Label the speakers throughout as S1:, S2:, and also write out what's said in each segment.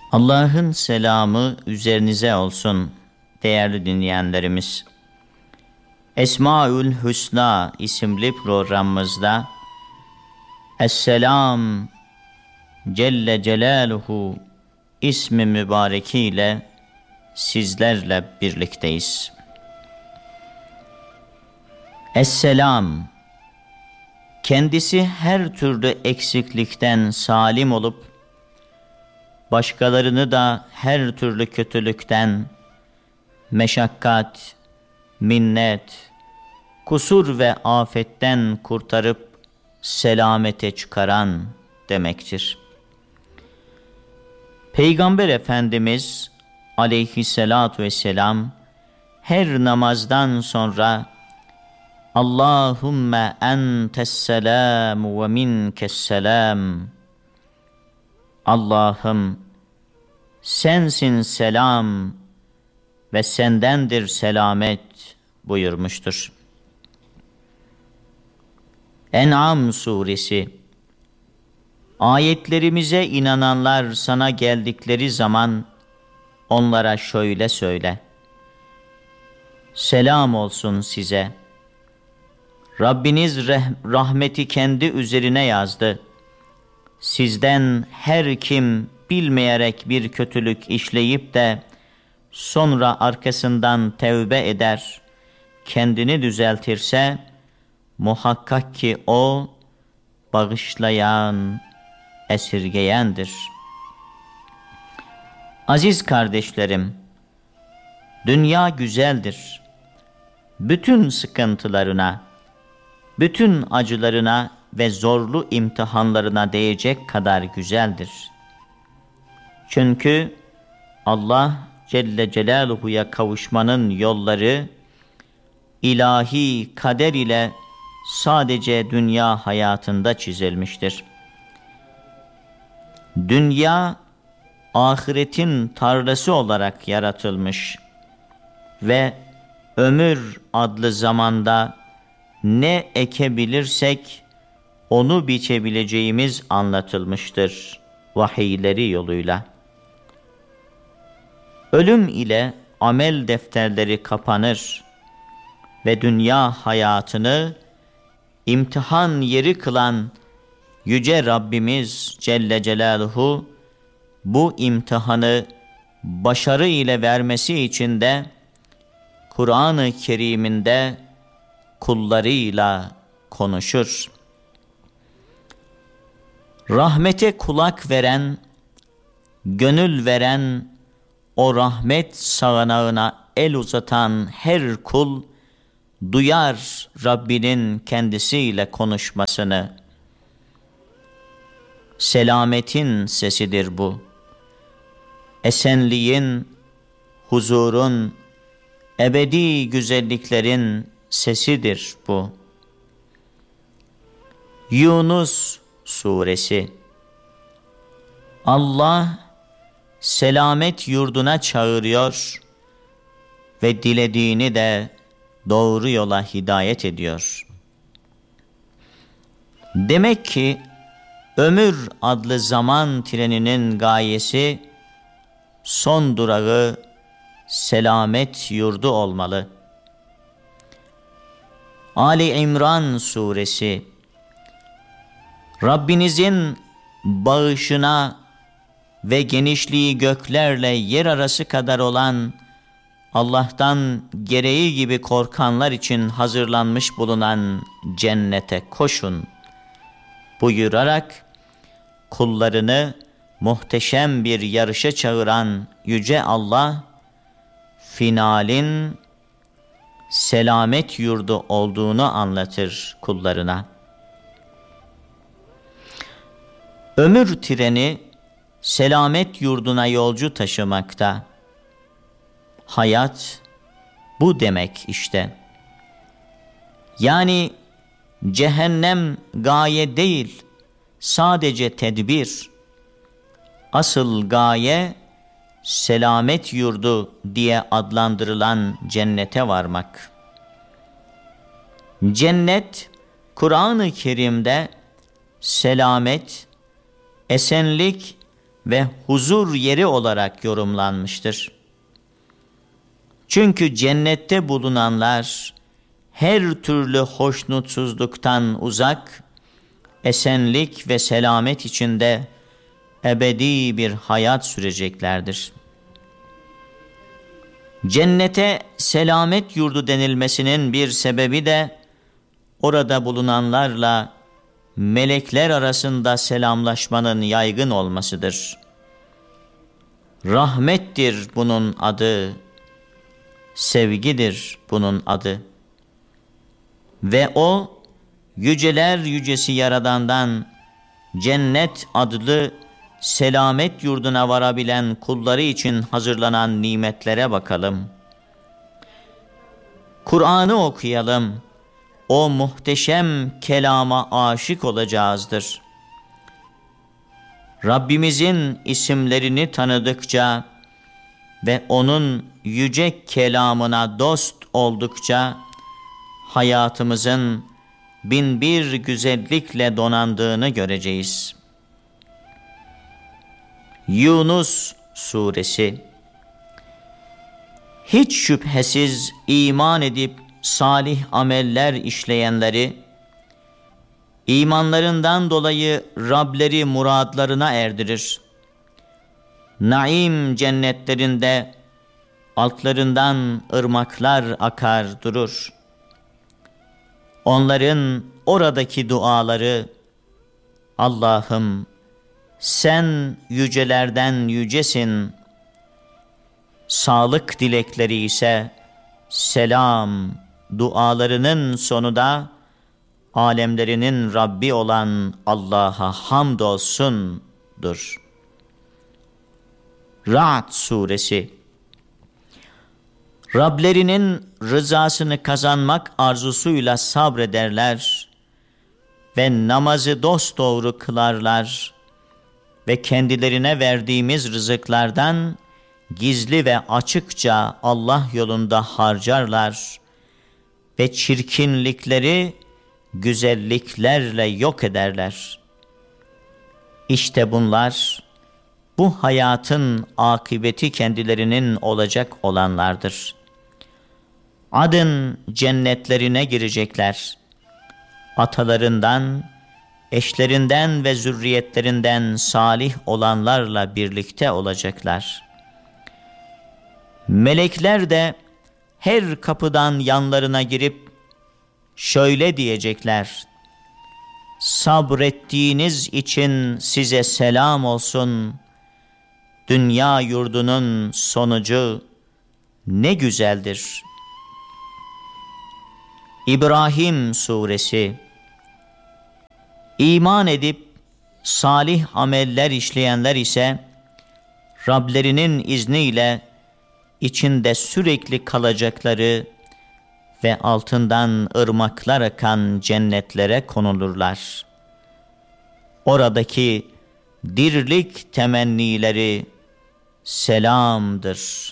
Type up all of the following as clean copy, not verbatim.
S1: Allah'ın selamı üzerinize olsun değerli dinleyenlerimiz. Esmaül Hüsna isimli programımızda Esselam Celle Celaluhu ismi mübarekiyle sizlerle birlikteyiz. Esselam, kendisi her türlü eksiklikten salim olup başkalarını da her türlü kötülükten, meşakkat, minnet, kusur ve afetten kurtarıp selamete çıkaran demektir. Peygamber Efendimiz aleyhissalatu vesselam her namazdan sonra Allahümme entesselam ve minkesselam, Allah'ım sensin selam ve sendendir selamet buyurmuştur. En'am suresi. Ayetlerimize inananlar sana geldikleri zaman onlara şöyle söyle: selam olsun size. Rabbiniz rahmeti kendi üzerine yazdı. Sizden her kim bilmeyerek bir kötülük işleyip de sonra arkasından tevbe eder, kendini düzeltirse muhakkak ki o bağışlayan, esirgeyendir. Aziz kardeşlerim, dünya güzeldir. Bütün sıkıntılarına, bütün acılarına ve zorlu imtihanlarına değecek kadar güzeldir. Çünkü Allah Celle Celaluhu'ya kavuşmanın yolları ilahi kader ile sadece dünya hayatında çizilmiştir. Dünya ahiretin tarlası olarak yaratılmış ve ömür adlı zamanda ne ekebilirsek onu biçebileceğimiz anlatılmıştır vahiyleri yoluyla. Ölüm ile amel defterleri kapanır ve dünya hayatını imtihan yeri kılan Yüce Rabbimiz Celle Celaluhu bu imtihanı başarı ile vermesi için de Kur'an-ı Kerim'inde kullarıyla konuşur. Rahmete kulak veren, gönül veren, o rahmet sağanağına el uzatan her kul duyar Rabbinin kendisiyle konuşmasını. Selametin sesidir bu. Esenliğin, huzurun, ebedi güzelliklerin sesidir bu. Yunus suresi. Allah selamet yurduna çağırıyor ve dilediğini de doğru yola hidayet ediyor. Demek ki ömür adlı zaman treninin gayesi, son durağı selamet yurdu olmalı. Ali İmran suresi. Rabbinizin bağışına ve genişliği göklerle yer arası kadar olan, Allah'tan gereği gibi korkanlar için hazırlanmış bulunan cennete koşun buyurarak kullarını muhteşem bir yarışa çağıran Yüce Allah, finalin selamet yurdu olduğunu anlatır kullarına. Ömür treni selamet yurduna yolcu taşımakta. Hayat bu demek işte. Yani cehennem gaye değil, sadece tedbir. Asıl gaye selamet yurdu diye adlandırılan cennete varmak. Cennet, Kur'an-ı Kerim'de selamet, esenlik ve huzur yeri olarak yorumlanmıştır. Çünkü cennette bulunanlar her türlü hoşnutsuzluktan uzak, esenlik ve selamet içinde ebedi bir hayat süreceklerdir. Cennete selamet yurdu denilmesinin bir sebebi de orada bulunanlarla melekler arasında selamlaşmanın yaygın olmasıdır. Rahmettir bunun adı, sevgidir bunun adı. Ve o, yüceler yücesi Yaradan'dan cennet adlı selamet yurduna varabilen kulları için hazırlanan nimetlere bakalım. Kur'an'ı okuyalım. O muhteşem kelama aşık olacağızdır. Rabbimizin isimlerini tanıdıkça ve onun yüce kelamına dost oldukça hayatımızın binbir güzellikle donandığını göreceğiz. Yunus Suresi. Hiç şüphesiz iman edip salih ameller işleyenleri, imanlarından dolayı Rableri muradlarına erdirir. Naim cennetlerinde altlarından ırmaklar akar durur. Onların oradaki duaları, Allah'ım sen yücelerden yücesin. Sağlık dilekleri ise selam dualarının sonu da alemlerinin Rabbi olan Allah'a hamdolsundur. Ra'd Suresi. Rablerinin rızasını kazanmak arzusuyla sabrederler ve namazı dosdoğru kılarlar ve kendilerine verdiğimiz rızıklardan gizli ve açıkça Allah yolunda harcarlar ve çirkinlikleri güzelliklerle yok ederler. İşte bunlar bu hayatın akıbeti kendilerinin olacak olanlardır. Adın cennetlerine girecekler. Atalarından, eşlerinden ve zürriyetlerinden salih olanlarla birlikte olacaklar. Melekler de her kapıdan yanlarına girip şöyle diyecekler: sabrettiğiniz için size selam olsun. Dünya yurdunun sonucu ne güzeldir. İbrahim Suresi. İman edip salih ameller işleyenler ise Rablerinin izniyle içinde sürekli kalacakları ve altından ırmaklar akan cennetlere konulurlar. Oradaki dirlik temennileri selamdır.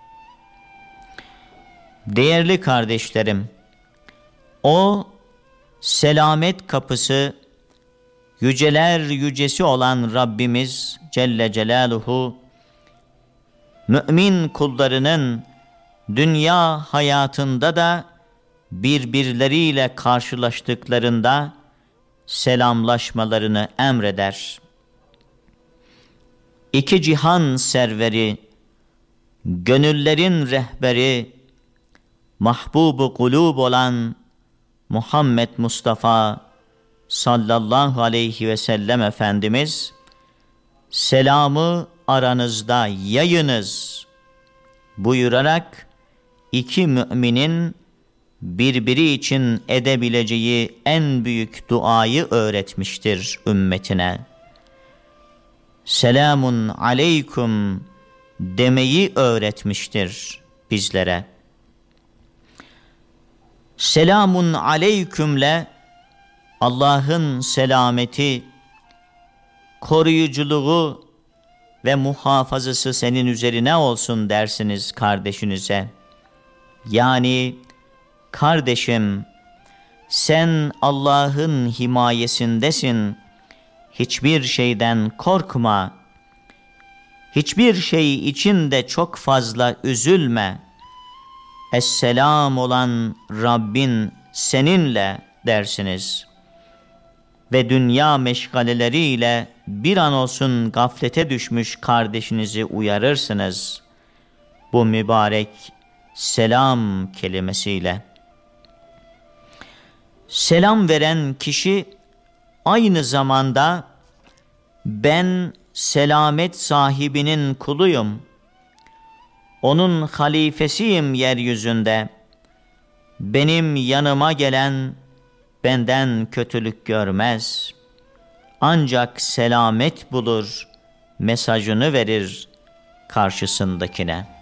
S1: Değerli kardeşlerim, o selamet kapısı yüceler yücesi olan Rabbimiz Celle Celaluhu, mümin kullarının dünya hayatında da birbirleriyle karşılaştıklarında selamlaşmalarını emreder. İki cihan serveri, gönüllerin rehberi, mahbub-u kulub olan Muhammed Mustafa sallallahu aleyhi ve sellem Efendimiz, selamı aranızda yayınız buyurarak iki müminin birbiri için edebileceği en büyük duayı öğretmiştir ümmetine. Selamun aleyküm demeyi öğretmiştir bizlere. Selamun aleykümle Allah'ın selameti, koruyuculuğu ve muhafazası senin üzerine olsun dersiniz kardeşinize. Yani kardeşim, sen Allah'ın himayesindesin, hiçbir şeyden korkma, Hiçbir şey için de çok fazla üzülme. Esselam olan Rabbin seninle dersiniz. Ve dünya meşgaleleriyle bir an olsun gaflete düşmüş kardeşinizi uyarırsınız. Bu mübarek selam kelimesiyle. Selam veren kişi aynı zamanda ben selamet sahibinin kuluyum, onun halifesiyim yeryüzünde, benim yanıma gelen benden kötülük görmez, ancak selamet bulur mesajını verir karşısındakine.